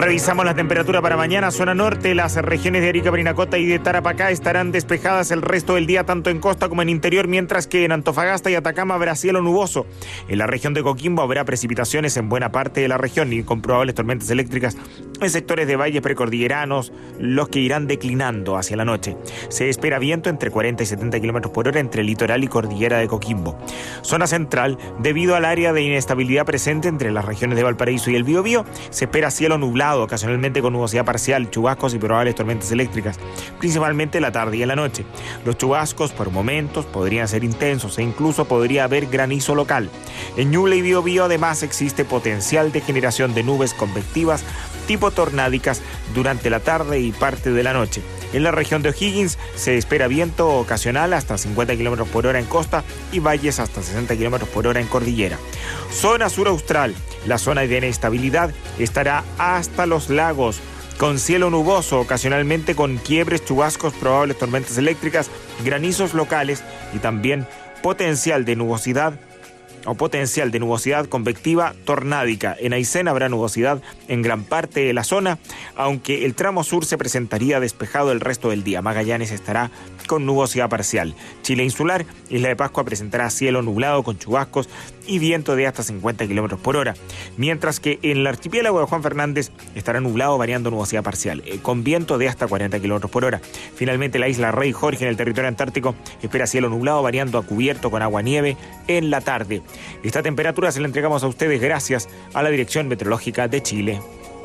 Revisamos la temperatura para mañana. Zona norte, las regiones de Arica, Parinacota y de Tarapacá estarán despejadas el resto del día, tanto en costa como en interior, mientras que en Antofagasta y Atacama habrá cielo nuboso. En la región de Coquimbo habrá precipitaciones en buena parte de la región y con probables tormentas eléctricas en sectores de valles precordilleranos, los que irán declinando hacia la noche. Se espera viento entre 40 y 70 kilómetros por hora entre el litoral y cordillera de Coquimbo. Zona central, debido al área de inestabilidad presente entre las regiones de Valparaíso y el Biobío, se espera cielo nublado, ocasionalmente con nubosidad parcial, chubascos y probables tormentas eléctricas, principalmente en la tarde y en la noche. Los chubascos por momentos podrían ser intensos e incluso podría haber granizo local. En Ñuble y Biobío además existe potencial de generación de nubes convectivas tipo tornádicas durante la tarde y parte de la noche. En la región de O'Higgins se espera viento ocasional hasta 50 km por hora en costa y valles hasta 60 km por hora en cordillera. Zona sur austral, la zona de inestabilidad estará hasta los lagos, con cielo nuboso, ocasionalmente con quiebres, chubascos, probables tormentas eléctricas, granizos locales y también potencial de nubosidad convectiva tornádica. En Aysén habrá nubosidad en gran parte de la zona, aunque el tramo sur se presentaría despejado el resto del día. Magallanes estará con nubosidad parcial. Chile insular, Isla de Pascua presentará cielo nublado con chubascos y viento de hasta 50 km por hora, mientras que en el archipiélago de Juan Fernández estará nublado variando nubosidad parcial, con viento de hasta 40 km por hora. Finalmente la isla Rey Jorge en el territorio antártico espera cielo nublado variando a cubierto con agua-nieve en la tarde. Esta temperatura se la entregamos a ustedes gracias a la Dirección Meteorológica de Chile.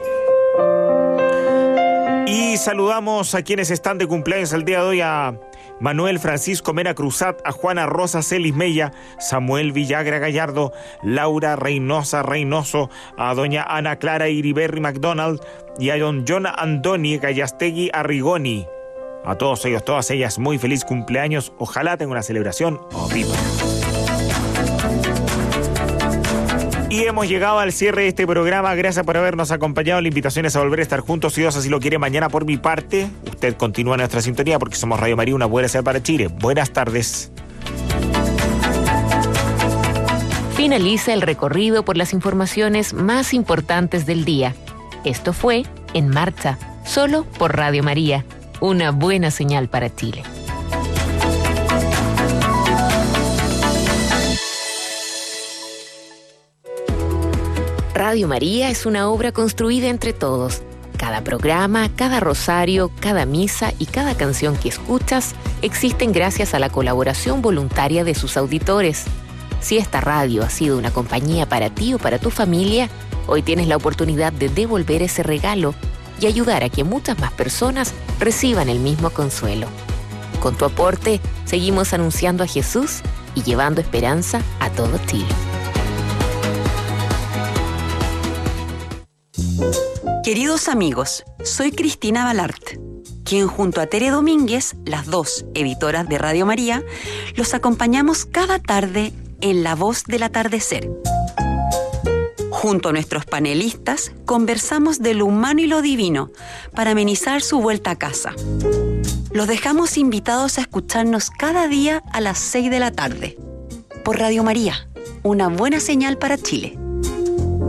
Y saludamos a quienes están de cumpleaños el día de hoy: a Manuel Francisco Mera Cruzat, a Juana Rosa Celis Mella, Samuel Villagra Gallardo, Laura Reynoso, a doña Ana Clara Iriberri McDonald y a don John Andoni Gallastegui Arrigoni. A todos ellos, todas ellas, muy feliz cumpleaños. Ojalá tenga una celebración horrible. Y hemos llegado al cierre de este programa. Gracias por habernos acompañado. La invitación es a volver a estar juntos, si Dios así lo quiere, mañana. Por mi parte, usted continúa en nuestra sintonía porque somos Radio María, una buena señal para Chile. Buenas tardes. Finaliza el recorrido por las informaciones más importantes del día. Esto fue En Marcha, solo por Radio María, una buena señal para Chile. Radio María es una obra construida entre todos. Cada programa, cada rosario, cada misa y cada canción que escuchas existen gracias a la colaboración voluntaria de sus auditores. Si esta radio ha sido una compañía para ti o para tu familia, hoy tienes la oportunidad de devolver ese regalo y ayudar a que muchas más personas reciban el mismo consuelo. Con tu aporte, seguimos anunciando a Jesús y llevando esperanza a todo Chile. Queridos amigos, soy Cristina Balart, quien junto a Tere Domínguez, las dos editoras de Radio María, los acompañamos cada tarde en La Voz del Atardecer. Junto a nuestros panelistas, conversamos de lo humano y lo divino para amenizar su vuelta a casa. Los dejamos invitados a escucharnos cada día a las 6 de la tarde. Por Radio María, una buena señal para Chile.